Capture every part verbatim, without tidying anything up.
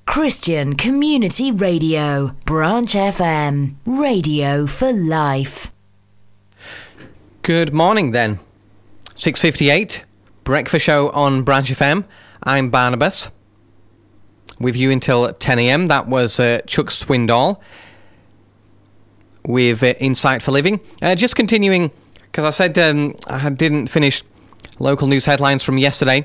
Christian Community Radio, Branch F M, radio for life. Good morning then. six fifty-eight, breakfast show on Branch F M. I'm Barnabas, with you until ten a.m. That was uh, Chuck Swindoll with uh, Insight for Living. Uh, just continuing, because I said um, I didn't finish local news headlines from yesterday.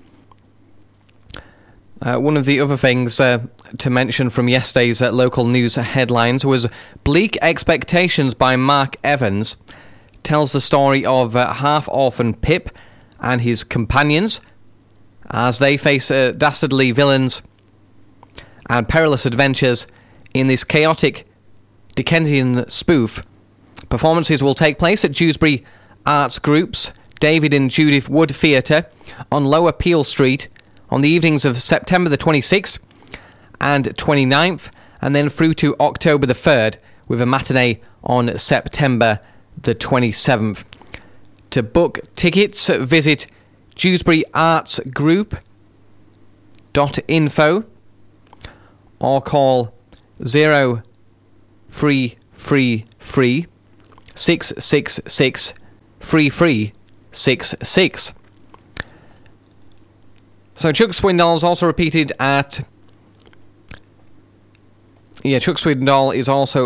Uh, one of the other things uh, to mention from yesterday's uh, local news headlines was Bleak Expectations by Mark Evans. Tells the story of uh, half-orphan Pip and his companions as they face uh, dastardly villains and perilous adventures in this chaotic Dickensian spoof. Performances will take place at Dewsbury Arts Group's David and Judith Wood Theatre on Lower Peel Street on the evenings of September the twenty-sixth and twenty-ninth, and then through to October the third with a matinee on September the twenty-seventh. To book tickets, visit dewsbury arts group dot info or call zero three three three six six six three three six six. So Chuck Swindoll is also repeated at... Yeah, Chuck Swindoll is also